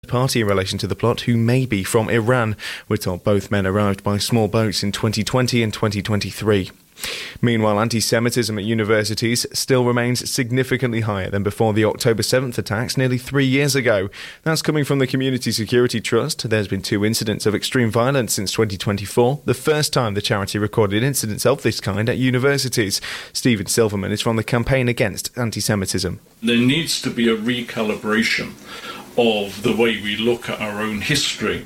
party in relation to the plot who may be from Iran. We're told both men arrived by small boats in 2020 and 2023. Meanwhile, anti-Semitism at universities still remains significantly higher than before the October 7th attacks nearly 3 years ago. That's coming from the Community Security Trust. There's been 2 incidents of extreme violence since 2024, the first time the charity recorded incidents of this kind at universities. Stephen Silverman is from the Campaign Against Anti-Semitism. There needs to be a recalibration of the way we look at our own history.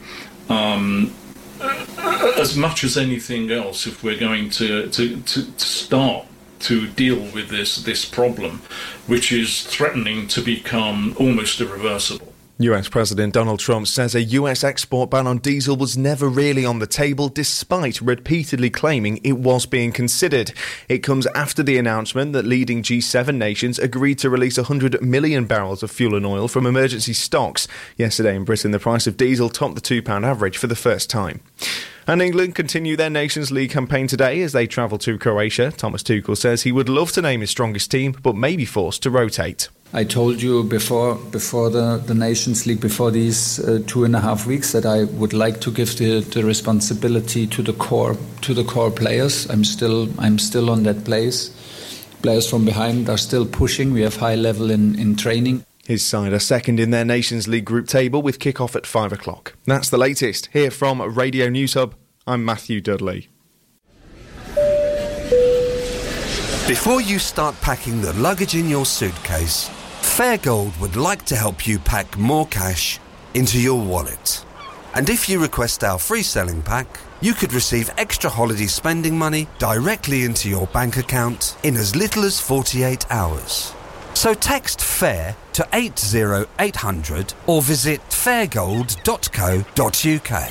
As much as anything else, if we're going to start to deal with this problem, which is threatening to become almost irreversible. US President Donald Trump says a US export ban on diesel was never really on the table, despite repeatedly claiming it was being considered. It comes after the announcement that leading G7 nations agreed to release 100 million barrels of fuel and oil from emergency stocks. Yesterday in Britain, the price of diesel topped the £2 average for the first time. And England continue their Nations League campaign today as they travel to Croatia. Thomas Tuchel says he would love to name his strongest team, but may be forced to rotate. I told you before the Nations League, before these 2.5 weeks, that I would like to give the responsibility to the core players. I'm still on that place. Players from behind are still pushing. We have high level in training. His side are second in their Nations League group table with kick-off at 5 o'clock. That's the latest. Here from Radio News Hub, I'm Matthew Dudley. Before you start packing the luggage in your suitcase, Fairgold would like to help you pack more cash into your wallet. And if you request our free selling pack, you could receive extra holiday spending money directly into your bank account in as little as 48 hours. So text FAIR to 80800 or visit fairgold.co.uk.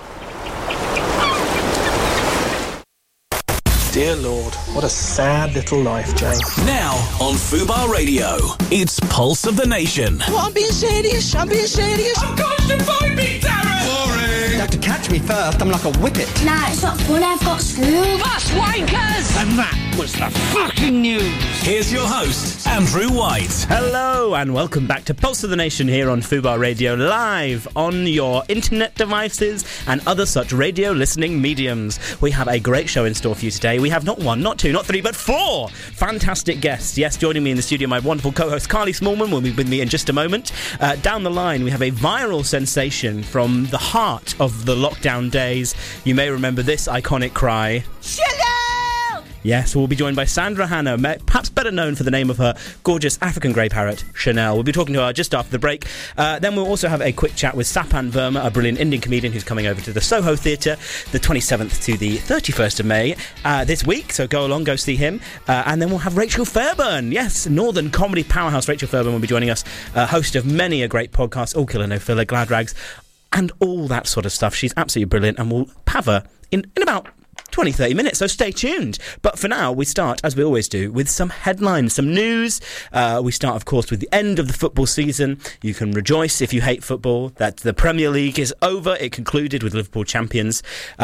Dear Lord, what a sad little life, James. Now on Fubar Radio, it's Pulse of the Nation. Well, I'm being serious. Of course you find me, Darren! Boring! You have to catch me first. I'm like a whippet. Nah, it's not fun. I've got school. That's wankers! And that was the fucking news. Here's your host, Andrew White. Hello and welcome back to Pulse of the Nation here on Fubar Radio, live on your internet devices and other such radio listening mediums. We have a great show in store for you today. We have not 1, not 2, not 3, but 4 fantastic guests. Yes, joining me in the studio, my wonderful co-host Carly Smallman will be with me in just a moment. Down the line, we have a viral sensation from the heart of the lockdown days. You may remember this iconic cry. Chanel! Yes, we'll be joined by Sandra Hannah, perhaps better known for the name of her gorgeous African grey parrot, Chanel. We'll be talking to her just after the break. Then we'll also have a quick chat with Sapan Verma, a brilliant Indian comedian who's coming over to the Soho Theatre the 27th to the 31st of May this week, so go along, go see him. And then we'll have Rachel Fairburn. Yes, Northern comedy powerhouse Rachel Fairburn will be joining us, host of many a great podcast, All Killer No Filler, Glad Rags, and all that sort of stuff. She's absolutely brilliant, and we'll have her in about 20-30 minutes, so stay tuned. But for now, we start, as we always do, with some headlines, some news. We start, of course, with the end of the football season. You can rejoice, if you hate football, that the Premier League is over. It concluded with Liverpool champions.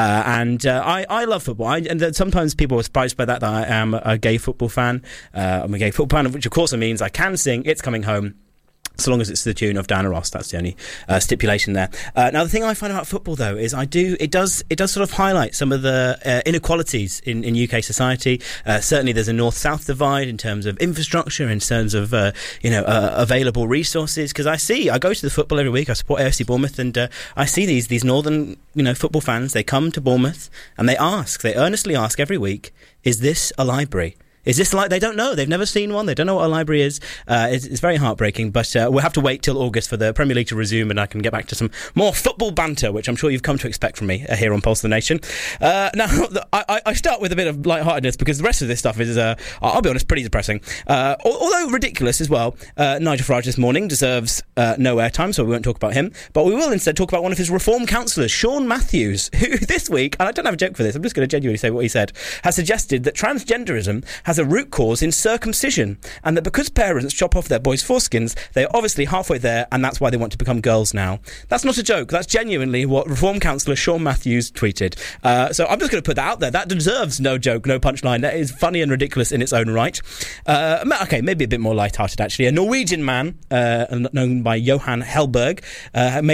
I love football. And sometimes people are surprised by that I am a gay football fan. I'm a gay football fan, which of course means I can sing It's Coming Home, so long as it's to the tune of Diana Ross. That's the only stipulation there. Now, the thing I find about football, though, is it does sort of highlight some of the inequalities in UK society. Certainly, there's a north-south divide in terms of infrastructure, in terms of available resources. Because I go to the football every week. I support AFC Bournemouth, and I see these northern football fans. They come to Bournemouth and they earnestly ask every week, "Is this a library? Is this like..." They don't know. They've never seen one. They don't know what a library is. It's very heartbreaking, but we'll have to wait till August for the Premier League to resume and I can get back to some more football banter, which I'm sure you've come to expect from me here on Pulse of the Nation. Now, I start with a bit of lightheartedness because the rest of this stuff is, I'll be honest, pretty depressing. Although ridiculous as well. Nigel Farage this morning deserves no airtime, so we won't talk about him, but we will instead talk about one of his reform councillors, Sean Matthews, who this week, and I don't have a joke for this, I'm just going to genuinely say what he said, has suggested that transgenderism has has a root cause in circumcision, and that because parents chop off their boys' foreskins, they're obviously halfway there, and that's why they want to become girls now. That's not a joke. That's genuinely what Reform Councillor Sean Matthews tweeted. So I'm just going to put that out there. That deserves no joke, no punchline. That is funny and ridiculous in its own right. Okay, maybe a bit more lighthearted, actually. A Norwegian man known by Johan Hellberg made